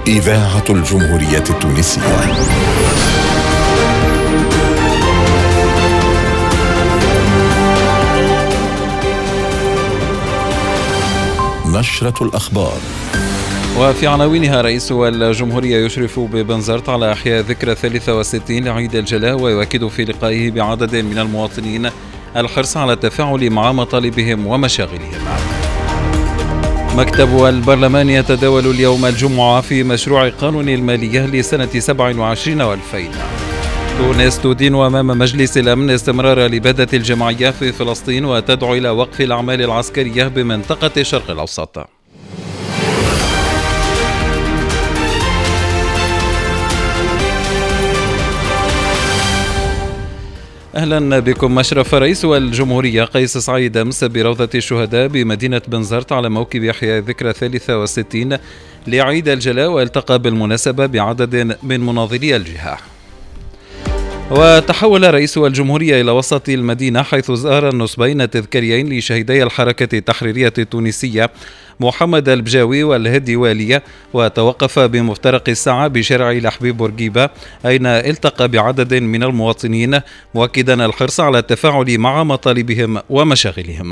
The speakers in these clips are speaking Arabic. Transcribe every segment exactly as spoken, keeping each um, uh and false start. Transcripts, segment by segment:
إذاعة الجمهورية التونسية. نشرة الأخبار. وفي عناوينها: رئيس الجمهورية يشرف ببنزرت على إحياء ذكرى الثالثة والستين لعيد الجلاء، ويؤكد في لقائه بعدد من المواطنين الحرص على التفاعل مع مطالبهم ومشاغلهم. مكتب البرلمان يتداول اليوم الجمعة في مشروع قانون المالية لسنة سبعة وعشرين وألفين. تونس تدين أمام مجلس الأمن استمرار الإبادة الجماعية في فلسطين، وتدعو إلى وقف الأعمال العسكرية بمنطقة الشرق الأوسط. أهلا بكم. أشرف رئيس الجمهورية قيس سعيد أمس بروضة الشهداء بمدينة بنزرت على موكب إحياء ذكرى الثالثة والستين لعيد الجلاء، والتقى بالمناسبة بعدد من مناضلي الجهة. وتحول رئيس الجمهورية إلى وسط المدينة، حيث زار النصبين التذكاريين لشهيدي الحركة التحريرية التونسية محمد البجاوي والهدي والية، وتوقف بمفترق الساعة بشارع لحبيب بورقيبة، أين التقى بعدد من المواطنين مؤكدا الحرص على التفاعل مع مطالبهم ومشاغلهم.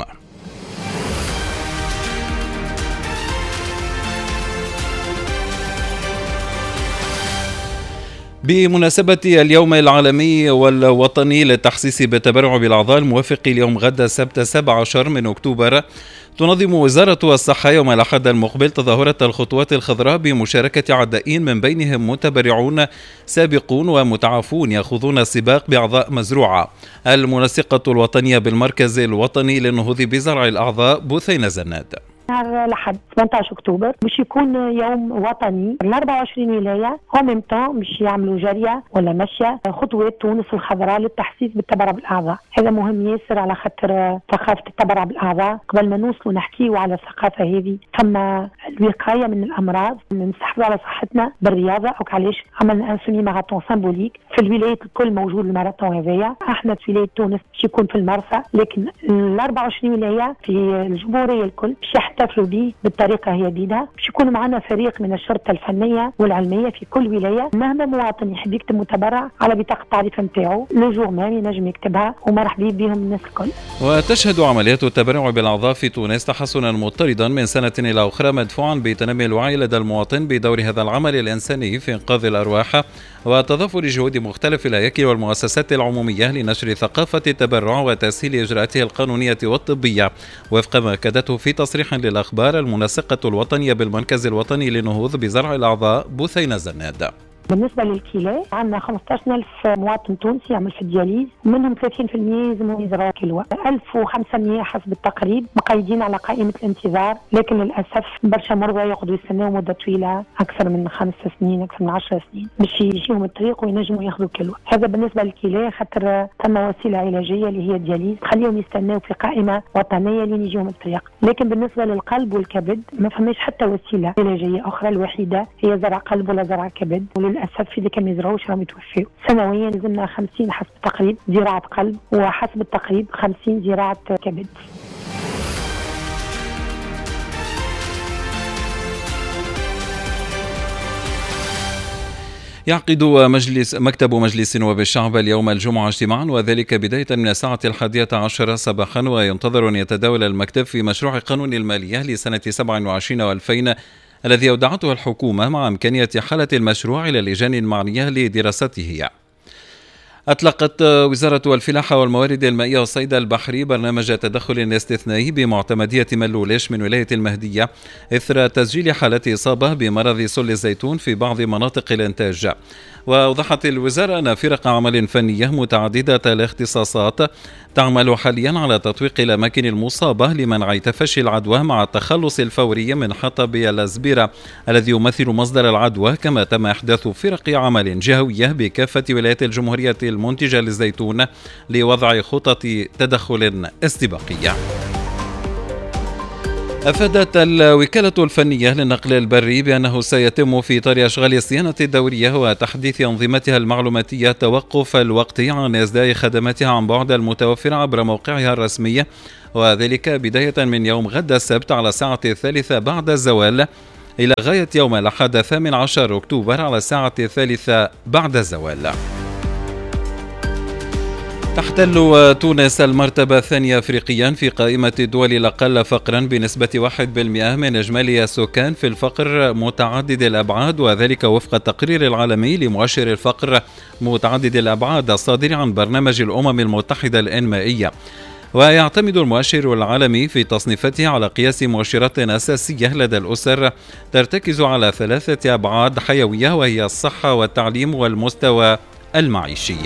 بمناسبة اليوم العالمي والوطني للتحسيس بالتبرع بالأعضاء الموافق اليوم غد السبت سبعة عشر من أكتوبر، تنظم وزارة الصحة يوم الأحد المقبل تظاهرة الخطوات الخضراء بمشاركة عدائين من بينهم متبرعون سابقون ومتعافون يأخذون السباق بأعضاء مزروعة. المنسقة الوطنية بالمركز الوطني للنهوض بزرع الأعضاء بثينة زناد: نهار الأحد ثمانية عشر أكتوبر باش يكون يوم وطني ال أربعة وعشرين ولاية، ومن طون باش يعملوا جرية ولا مشية خطوات تونس الخضراء للتحسيس بالتبرع بالأعضاء. هذا مهم ياسر على خاطر ثقافة التبرع بالأعضاء. قبل ما نوصلوا نحكيوا على الثقافة هذه، ثم الوقاية من الأمراض، نحافظوا على صحتنا بالرياضة. أو علاش عملنا ان سوني ماراثون سيمبوليك في الولايات الكل موجود الماراثون هذايا. احنا في ولاية تونس باش يكون في المرسى، لكن ال أربعة وعشرين ولاية في الجمهورية الكل باش يحتفلوا به بالطريقة هي جديدة. باش يكون معنا فريق من الشرطة الفنية والعلمية في كل ولاية. مهما مواطن يحب يكتب متبرع على بطاقة التعريف نتاعو لو جور مام ينجم يكتبها، ومرحبا بهم الناس الكل. وتشهد عمليات التبرع بالأعضاء في تونس تحسنا مضطردا من سنة إلى أخرى، مدفوعا بتنمي الوعي لدى المواطن بدور هذا العمل الإنساني في إنقاذ الأرواح، وتضافر جهود مختلف الهياكل والمؤسسات العمومية لنشر ثقافة التبرع وتسهيل إجراءاته القانونية والطبية، وفق ما أكدته في تصريح للأخبار المنسقة الوطنية بالمركز الوطني للنهوض بزرع الأعضاء بثينة زناد. بالنسبة للكلى عندنا خمسة عشر ألف مواطن تونسي يعمل في الدياليز، ومنهم ثلاثين بالمئة يلزموا يزرعوا كلوة. ألف وخمسمئة حسب التقريب مقيدين على قائمة الانتظار، لكن للأسف برشا مرضى يقعدوا يستناو مدة طويلة أكثر من خمس سنين أكثر من عشر سنين باش يجيهم الطريق وينجموا ياخذوا كلوة. هذا بالنسبة للكلى، خاطر ثم وسيلة علاجية اللي هي الدياليز تخليهم يستناو في قائمة وطنية لين يجيهم الطريق. لكن بالنسبة للقلب والكبد ما فماش حتى وسيلة علاجية أخرى، الوحيدة هي زرع قلب ولا زرع كبد. وللأسف في ذيك ما يزرعوش راهم يتوفوا. سنويا لازمنا خمسين حسب التقريب زراعة قلب، وحسب التقريب خمسين زراعة كبد. يعقد مجلس مكتب مجلس نواب الشعب اليوم الجمعة اجتماعا، وذلك بداية من الساعة الحادية عشر صباحا، وينتظر أن يتداول المكتب في مشروع قانون المالية لسنة سبعة وعشرين وألفين الذي أودعته الحكومة، مع إمكانية حالة المشروع إلى اللجان المعنية لدراسته. أطلقت وزارة الفلاحة والموارد المائية والصيد البحري برنامج تدخل استثنائي بمعتمدية ملوليش من ولاية المهدية إثر تسجيل حالات إصابة بمرض سل الزيتون في بعض مناطق الإنتاج. وأوضحت الوزارة أن فرق عمل فنية متعددة الاختصاصات تعمل حاليا على تطويق الأماكن المصابة لمنع تفشي العدوى، مع التخلص الفوري من حطب الأزبيرة الذي يمثل مصدر العدوى، كما تم إحداث فرق عمل جهوية بكافة ولايات الجمهورية المنتجة للزيتون لوضع خطط تدخل استباقية. أفادت الوكالة الفنية للنقل البري بأنه سيتم في إطار أشغال الصيانة الدورية وتحديث أنظمتها المعلوماتية توقف الوقت عن إصداء خدماتها عن بعد المتوفرة عبر موقعها الرسمي، وذلك بداية من يوم غد السبت على الساعة الثالثة بعد الزوال، إلى غاية يوم الأحد الثامن عشر أكتوبر على الساعة الثالثة بعد الزوال. تحتل تونس المرتبة الثانية أفريقيا في قائمة الدول الأقل فقرا بنسبة واحد بالمئة من إجمالي السكان في الفقر متعدد الأبعاد، وذلك وفق التقرير العالمي لمؤشر الفقر متعدد الأبعاد الصادر عن برنامج الأمم المتحدة الإنمائية. ويعتمد المؤشر العالمي في تصنيفاته على قياس مؤشرات أساسية لدى الأسر ترتكز على ثلاثة أبعاد حيوية، وهي الصحة والتعليم والمستوى المعيشي.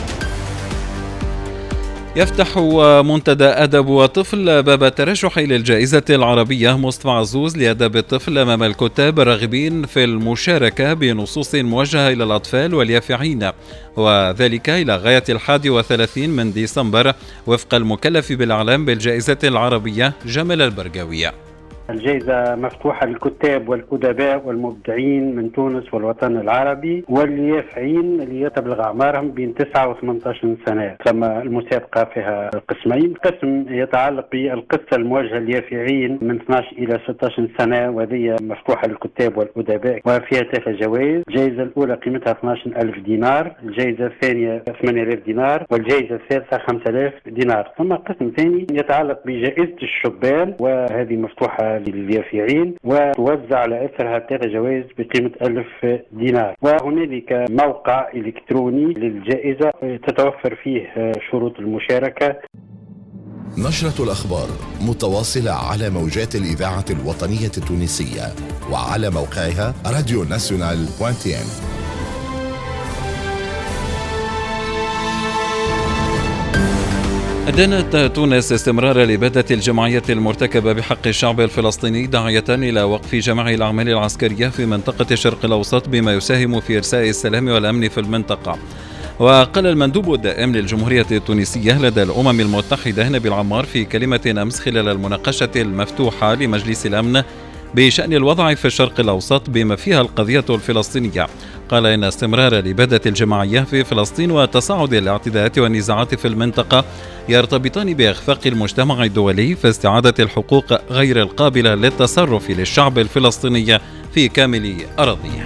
يفتح منتدى أدب وطفل باب الترشح للجائزة العربية مصطفى عزوز لأدب الطفل أمام الكتاب الراغبين في المشاركة بنصوص موجهة إلى الأطفال واليافعين، وذلك إلى غاية الحادي والثلاثين من ديسمبر وفق المكلف بالإعلام بالجائزة العربية جمال البرقاوية. الجائزة مفتوحة للكتاب والأدباء والمبدعين من تونس والوطن العربي واليافعين اللي يتبلغ أعمارهم بين تسعة وثمانية عشر سنة. ثم المسابقة فيها قسمين، قسم يتعلق بالقصة الموجهة لليافعين من اثني عشر إلى ستة عشر سنة، وهذه مفتوحة للكتاب والأدباء وفيها ثلاث جوائز. الجائزة الأولى قيمتها اثني عشر ألف دينار، الجائزة الثانية ثمانية آلاف دينار، والجائزة الثالثة خمسة آلاف دينار. ثم قسم ثاني يتعلق بجائزة الشبان، وهذه مفتوحة لليافعين وتوزع على أثرها ثلاث جوائز بقيمة ألف دينار. وهنالك موقع إلكتروني للجائزة تتوفر فيه شروط المشاركة. نشرة الأخبار متواصلة على موجات الإذاعة الوطنية التونسية وعلى موقعها راديو ناسيونال دوت تي إن. أدانت تونس استمرار الإبادة الجماعية المرتكبة بحق الشعب الفلسطيني داعية إلى وقف جميع الأعمال العسكرية في منطقة الشرق الأوسط بما يساهم في إرساء السلام والأمن في المنطقة. وقال المندوب الدائم للجمهورية التونسية لدى الأمم المتحدة نبيل عمار في كلمة أمس خلال المناقشة المفتوحة لمجلس الأمن بشأن الوضع في الشرق الأوسط بما فيها القضية الفلسطينية، قال إن استمرار الإبادة الجماعية في فلسطين وتصاعد الاعتداءات والنزاعات في المنطقة يرتبطان بإخفاق المجتمع الدولي في استعادة الحقوق غير القابلة للتصرف للشعب الفلسطيني في كامل أراضيه.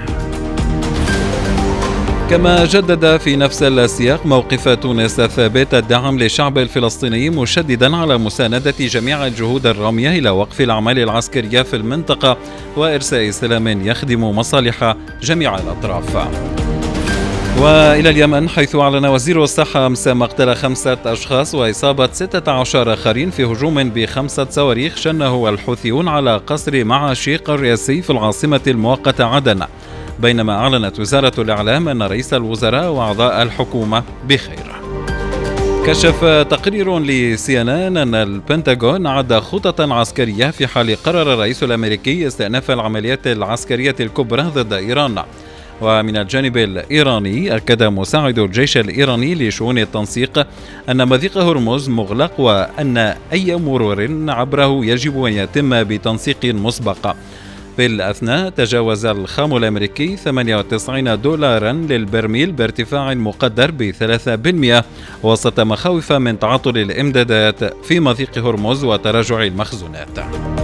كما جدد في نفس السياق موقف تونس الثابت الدعم للشعب الفلسطيني، مشددا على مساندة جميع الجهود الرامية إلى وقف الأعمال العسكرية في المنطقة وإرساء سلام يخدم مصالح جميع الأطراف. وإلى اليمن، حيث أعلن وزير الصحة أمس مقتل خمسة أشخاص وإصابة ستة عشر آخرين في هجوم بخمسة صواريخ شنه الحوثيون على قصر معاشيق الرئاسي في العاصمة المؤقتة عدن، بينما أعلنت وزارة الإعلام أن رئيس الوزراء وأعضاء الحكومة بخير. كشف تقرير لسي إن إن أن البنتاغون عد خططا عسكرية في حال قرر الرئيس الأمريكي استئناف العمليات العسكرية الكبرى ضد إيران. ومن الجانب الإيراني، أكد مساعد الجيش الإيراني لشؤون التنسيق أن مضيق هرمز مغلق وأن أي مرور عبره يجب أن يتم بتنسيق مسبق. في الأثناء، تجاوز الخام الأمريكي ثمانية وتسعين دولاراً للبرميل بارتفاع مقدر بثلاثة بالمئة وسط مخاوف من تعطل الإمدادات في مضيق هرمز وتراجع المخزونات.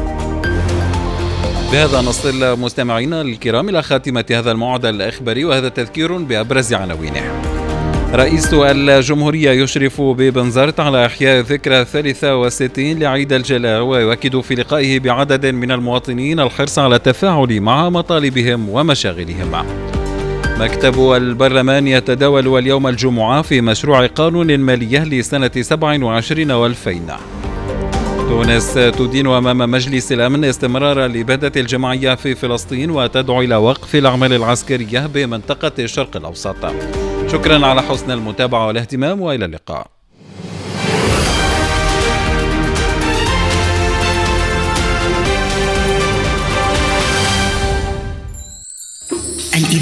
بهذا نصل مستمعينا الكرام إلى خاتمة هذا الموعد الإخباري، وهذا تذكير بأبرز عناوينه. رئيس الجمهورية يشرف ببنزرت على إحياء الذكرى الثالثة والستين لعيد الجلاء، ويؤكد في لقائه بعدد من المواطنين الحرص على التفاعل مع مطالبهم ومشاغلهم. مكتب البرلمان يتداول اليوم الجمعة في مشروع قانون المالية لسنة سبعة وعشرين وألفين. تونس تدين أمام مجلس الأمن استمرار الإبادة الجماعية في فلسطين وتدعو إلى وقف الأعمال العسكرية بمنطقة الشرق الأوسط. شكرا على حسن المتابعة والاهتمام، وإلى اللقاء.